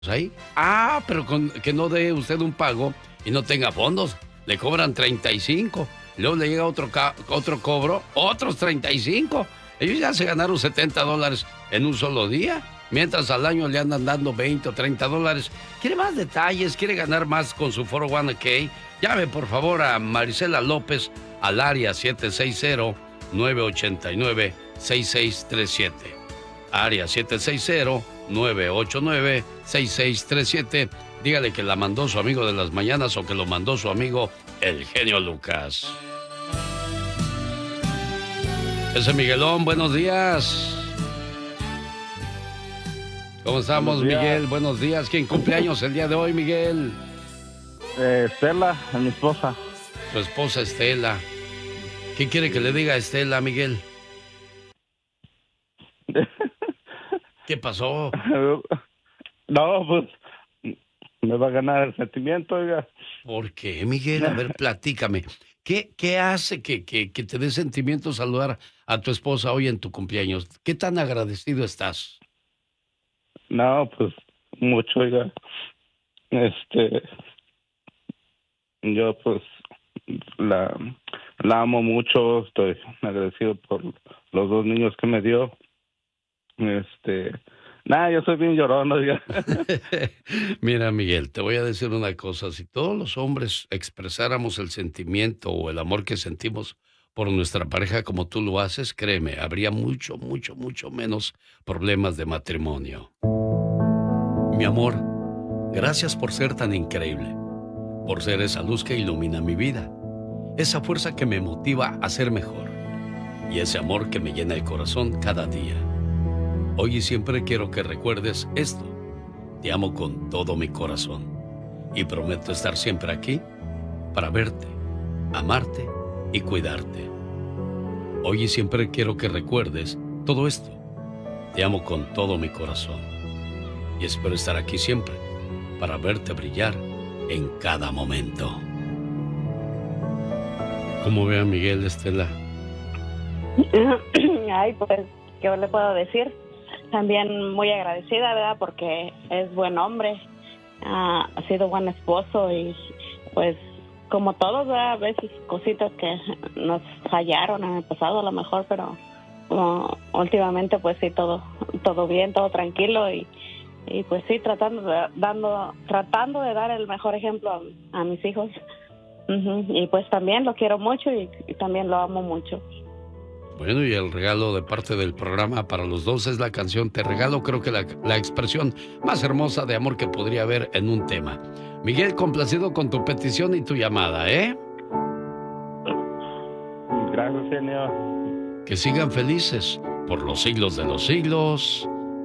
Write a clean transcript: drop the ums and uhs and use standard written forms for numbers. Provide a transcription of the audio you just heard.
ahí. Ah, pero que no dé usted un pago y no tenga fondos. Le cobran 35. Luego le llega otro cobro, otros 35. Ellos ya se ganaron $70 en un solo día. Mientras al año le andan dando 20 o 30 dólares. ¿Quiere más detalles? ¿Quiere ganar más con su 401k? Llame por favor a Marisela López al área 760-989-6637. Área 760-989-6637. Dígale que la mandó su amigo de las mañanas o que lo mandó su amigo el genio Lucas. Ese Miguelón, buenos días. ¿Cómo estamos, Miguel? Buenos días. ¿Quién cumpleaños el día de hoy, Miguel? Estela, mi esposa. Tu esposa Estela. ¿Qué quiere que le diga a Estela, Miguel? ¿Qué pasó? No, pues me va a ganar el sentimiento, oiga. ¿Por qué, Miguel? A ver, platícame. ¿Qué hace que te dé sentimiento saludar a tu esposa hoy en tu cumpleaños? ¿Qué tan agradecido estás? No, pues mucho, oiga. Yo pues la amo mucho, estoy agradecido por los 2 niños que me dio. Yo soy bien llorón, oiga. Mira, Miguel, te voy a decir una cosa. Si todos los hombres expresáramos el sentimiento o el amor que sentimos por nuestra pareja como tú lo haces, créeme, habría mucho menos problemas de matrimonio. Mi amor, gracias por ser tan increíble, por ser esa luz que ilumina mi vida, esa fuerza que me motiva a ser mejor y ese amor que me llena el corazón cada día. Hoy y siempre quiero que recuerdes esto. Te amo con todo mi corazón y prometo estar siempre aquí para verte, amarte y cuidarte. Hoy y siempre quiero que recuerdes todo esto. Te amo con todo mi corazón y espero estar aquí siempre para verte brillar en cada momento. ¿Cómo ve a Miguel, Estela? Ay, pues, ¿qué le puedo decir? También muy agradecida, ¿verdad? Porque es buen hombre, ha sido buen esposo y pues como todos, ¿verdad? A veces cositas que nos fallaron en el pasado a lo mejor, pero últimamente pues sí, todo bien, todo tranquilo y pues sí, tratando de dar el mejor ejemplo a mis hijos. Y pues también lo quiero mucho y también lo amo mucho. Bueno, y el regalo de parte del programa para los dos es la canción Te Regalo, creo que la expresión más hermosa de amor que podría haber en un tema. Miguel, complacido con tu petición y tu llamada, ¿eh? Gracias, señor. Que sigan felices por los siglos de los siglos.